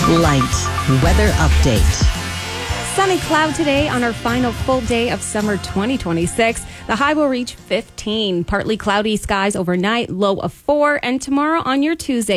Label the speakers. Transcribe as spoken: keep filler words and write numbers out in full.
Speaker 1: Light weather update.
Speaker 2: Sunny cloud today on our final full day of summer twenty twenty-six. The high will reach fifteen. Partly cloudy skies overnight, low of four. And tomorrow on your Tuesday,